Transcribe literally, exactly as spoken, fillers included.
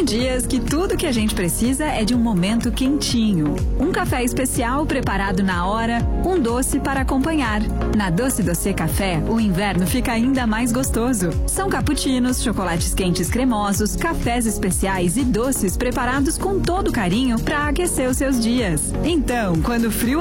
dias que tudo que a gente precisa é de um momento quentinho. Um café especial preparado na hora, um doce para acompanhar. Na Doce Doce Café, o inverno fica ainda mais gostoso. São cappuccinos, chocolates quentes cremosos, cafés especiais e doces preparados com todo carinho para aquecer os seus dias. Então, quando o frio